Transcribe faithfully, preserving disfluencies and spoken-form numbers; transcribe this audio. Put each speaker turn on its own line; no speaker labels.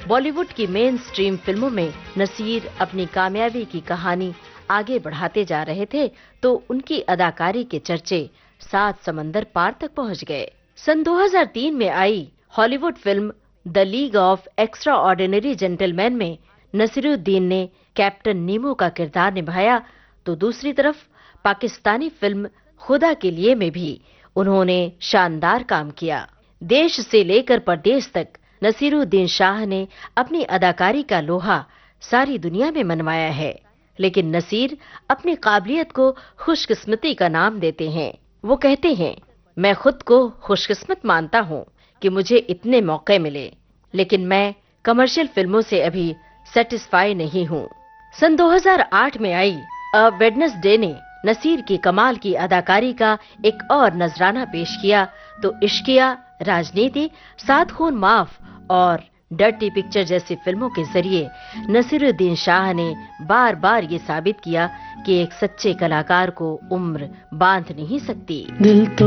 बॉलीवुड की main stream फिल्मों में नसीर अपनी कामयाबी की कहानी आगे बढ़ाते जा रहे थे तो उनकी अदाकारी के चर्चे सात समंदर पार तक पहुंच गए। सन दो हज़ार तीन में आई Hollywood film the league of extra ordinary gentleman में नसीरुद्दीन ने कैप्टन नीमो का किरदार निभाया तो दूसरी तरफ पाकिस्तानी फिल्म खुदा के लिए में भी उन्होंने शानदार काम किया। देश से लेकर परदेश तक नसीरुद्दीन शाह ने अपनी अदाकारी का लोहा सारी दुनिया में मनवाया है, लेकिन नसीर अपनी काबिलियत को खुशकिस्मती का नाम देते हैं। वो कहते हैं, मैं खुद को खुशकिस्मत मानता हूँ कि मुझे इतने मौके मिले, लेकिन मैं कमर्शियल फिल्मों से अभी सेटिस्फाई नहीं हूँ। सन दो हज़ार आठ में आई अ वेडनेसडे ने नसीर की कमाल की अदाकारी का एक और नजराना पेश किया तो इश्किया, राजनीति, सात खून माफ और डर्टी पिक्चर जैसी फिल्मों के जरिए नसीरुद्दीन शाह ने बार बार ये साबित किया कि एक सच्चे कलाकार को उम्र बांध नहीं सकती। दिल तो